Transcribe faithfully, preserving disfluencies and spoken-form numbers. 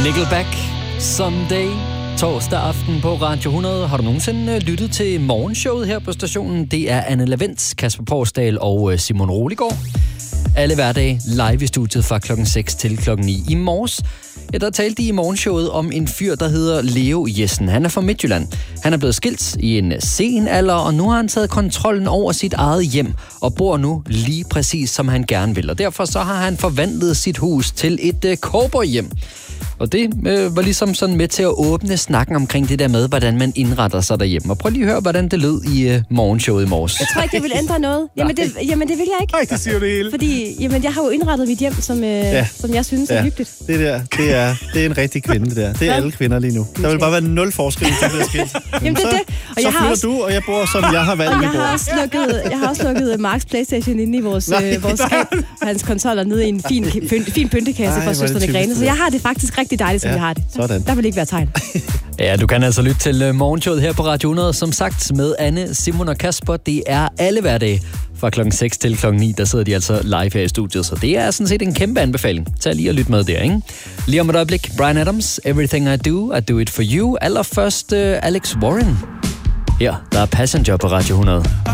Nickelback, Someday, torsdag aften på Radio hundrede. Har du nogensinde lyttet til morgenshowet her på stationen? Det er Anne Lavents, Kasper Porsdal og Simon Roligård. Alle hverdage live i studiet fra klokken seks til klokken ni. I morges, ja, der talte de i morgenshowet om en fyr, der hedder Leo Jessen. Han er fra Midtjylland. Han er blevet skilt i en sen alder, og nu har han taget kontrollen over sit eget hjem og bor nu lige præcis, som han gerne vil. Og derfor så har han forvandlet sit hus til et uh, cowboyhjem. Og det øh, var ligesom sådan med til at åbne snakken omkring det der med, hvordan man indretter sig derhjemme. Og prøv lige at høre, hvordan det lød i øh, morgenshowet i morges. Jeg tror ikke, jeg vil ændre noget. Jamen det, jamen, det vil jeg ikke. Nej, det siger det hele. Fordi jamen, jeg har jo indrettet mit hjem, som, øh, ja. som jeg synes er ja. hyggeligt. Det der, det er, det er en rigtig kvinde, det der. Det er alle kvinder lige nu. Der vil bare være nul forskel, hvis det bliver skilt. Jamen det er det. Og så jeg flytter også... du, og jeg bor, som jeg har valgt og mit jeg har, også lukket, jeg har også lukket Marks Playstation inde i vores, nej, øh, vores skab. Hans konsoller nede i en fin, fin pyntekasse Ej, for søstrene Grene. Så jeg har det faktisk rigtig dejligt, som ja. jeg har det. Sådan. Der vil ikke være tegn. Ja, du kan altså lytte til uh, morgenshowet her på Radio hundrede. Som sagt med Anne, Simon og Kasper. Det er alle hverdage fra klokken seks til klokken ni. Der sidder de altså live her i studiet. Så det er sådan set en kæmpe anbefaling. Tag lige og lyt med der, ikke? Lige om et øjeblik, Bryan Adams, Everything I Do, I Do It For You. Allerførst uh, Alex Warren. Her, der er Passenger på Radio hundrede.